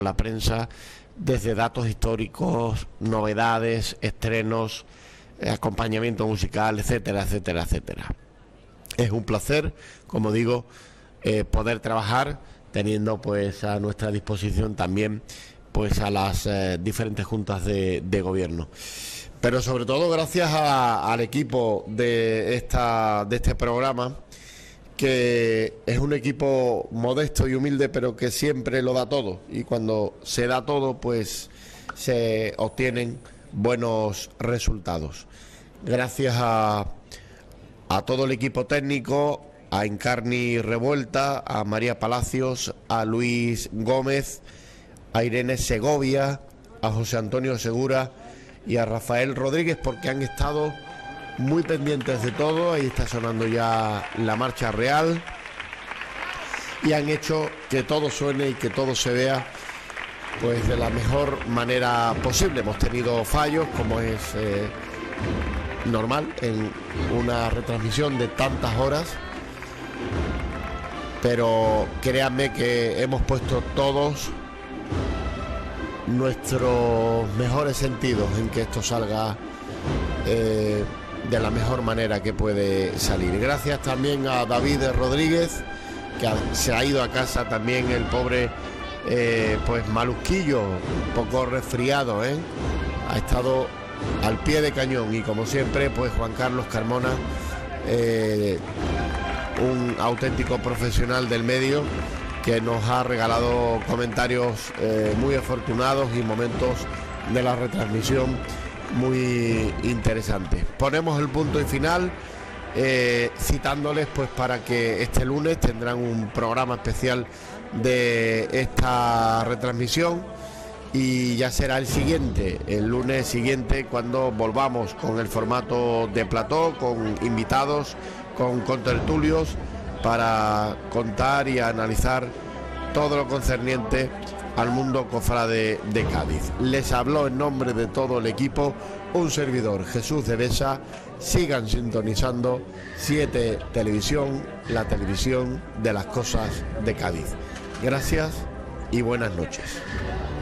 la prensa, desde datos históricos, novedades, estrenos, acompañamiento musical, etcétera, etcétera, etcétera. Es un placer, como digo, poder trabajar teniendo pues a nuestra disposición también pues a las diferentes juntas de gobierno. Pero sobre todo gracias al equipo de este programa, que es un equipo modesto y humilde, pero que siempre lo da todo, y cuando se da todo pues se obtienen buenos resultados. Gracias a todo el equipo técnico, a Encarni Revuelta, a María Palacios, a Luis Gómez, a Irene Segovia, a José Antonio Segura y a Rafael Rodríguez, porque han estado muy pendientes de todo. Ahí está sonando ya la marcha real y han hecho que todo suene y que todo se vea pues de la mejor manera posible. Hemos tenido fallos, como es normal en una retransmisión de tantas horas, pero créanme que hemos puesto todos nuestros mejores sentidos en que esto salga de la mejor manera que puede salir. Gracias también a David Rodríguez, que se ha ido a casa también, el pobre pues malusquillo, un poco resfriado, ha estado al pie de cañón, y como siempre pues Juan Carlos Carmona, un auténtico profesional del medio, que nos ha regalado comentarios muy afortunados y momentos de la retransmisión muy interesantes. Ponemos el punto y final, citándoles pues para que este lunes tendrán un programa especial de esta retransmisión, y ya será el lunes siguiente, cuando volvamos con el formato de plató, con invitados, con contertulios, para contar y analizar todo lo concerniente al mundo cofrade de Cádiz. Les habló en nombre de todo el equipo un servidor, Jesús de Besa. Sigan sintonizando 7 Televisión, la televisión de las cosas de Cádiz. Gracias y buenas noches.